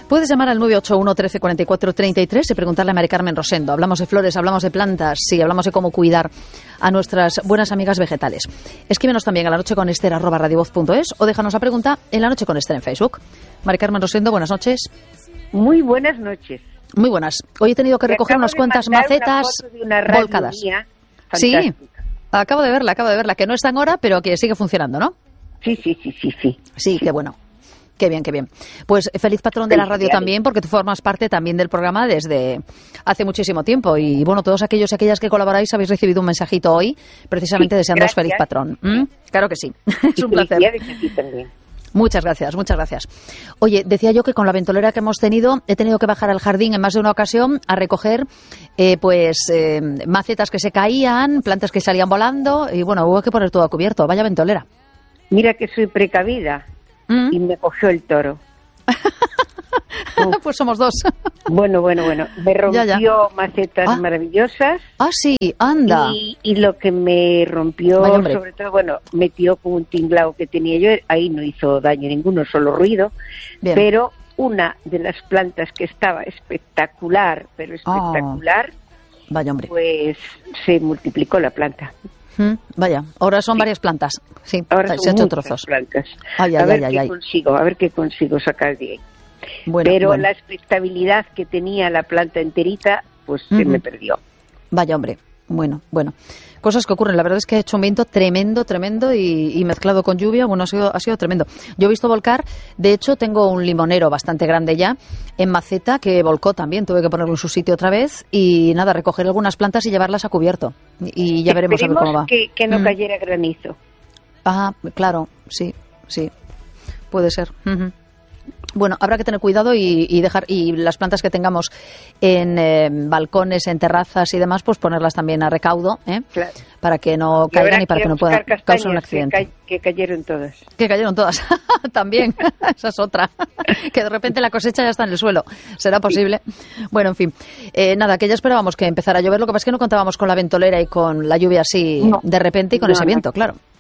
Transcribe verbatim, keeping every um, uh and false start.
Puedes llamar al nueve ocho uno, trece, cuarenta y cuatro, treinta y tres y preguntarle a Mari Carmen Rosendo. Hablamos de flores, hablamos de plantas, sí, hablamos de cómo cuidar a nuestras buenas amigas vegetales. Escríbenos también a la noche con Esther arroba radiovoz punto es o déjanos la pregunta en La Noche con Esther en Facebook. Mari Carmen Rosendo, buenas noches. Muy buenas noches. Muy buenas. Hoy he tenido que Te recoger unas cuantas macetas una volcadas. Sí, fantástica. acabo de verla, acabo de verla, que no está en hora, pero que sigue funcionando, ¿no? Sí, sí, sí, sí, sí. Sí, qué bueno. Qué bien, qué bien. Pues feliz patrón de la radio también, porque tú formas parte también del programa desde hace muchísimo tiempo. Y bueno, todos aquellos y aquellas que colaboráis habéis recibido un mensajito hoy, precisamente sí, deseándoos feliz patrón. ¿Mm? Claro que sí. Es un placer. También. Muchas gracias, muchas gracias. Oye, decía yo que con la ventolera que hemos tenido, he tenido que bajar al jardín en más de una ocasión a recoger eh, pues eh, macetas que se caían, plantas que salían volando, y bueno, hubo que poner todo a cubierto. Vaya ventolera. Mira que soy precavida. ¿Mm? Y me cogió el toro. Pues somos dos. Bueno, bueno, bueno. Me rompió ya, ya. macetas ah. maravillosas. Ah, sí, anda. Y, y lo que me rompió, sobre todo, bueno, metió con un tinglao que tenía yo. Ahí no hizo daño ninguno, solo ruido. Bien. Pero una de las plantas que estaba espectacular, pero espectacular, oh. Vaya, hombre. Pues se multiplicó la planta. Mm, vaya, ahora son sí. varias plantas. Sí, ahora se son ha hecho trozos. Plantas. Ay, a ay, ver ay, qué ay. consigo, a ver qué consigo sacar de ahí. Bueno, Pero bueno. la expectabilidad que tenía la planta enterita, pues uh-huh. se me perdió. Vaya, hombre. Bueno, bueno. Cosas que ocurren. La verdad es que ha hecho un viento tremendo, tremendo y, y mezclado con lluvia. Bueno, ha sido, ha sido tremendo. Yo he visto volcar. De hecho, tengo un limonero bastante grande ya en maceta que volcó también. Tuve que ponerlo en su sitio otra vez y nada, recoger algunas plantas y llevarlas a cubierto. Y ya veremos a ver cómo va. Que, que no mm. cayera granizo. Ah, claro. Sí, sí. Puede ser. Uh-huh. Bueno, habrá que tener cuidado y, y dejar y las plantas que tengamos en eh, balcones, en terrazas y demás, pues ponerlas también a recaudo, ¿eh? Claro. Para que no caigan y para que no puedan causar un accidente. Que, ca- que cayeron todas. Que cayeron todas, también. Esa es otra. Que de repente la cosecha ya está en el suelo. ¿Será posible? Bueno, en fin. Eh, nada, que ya esperábamos que empezara a llover. Lo que pasa es que no contábamos con la ventolera y con la lluvia así no. de repente y con no, ese viento, no. claro.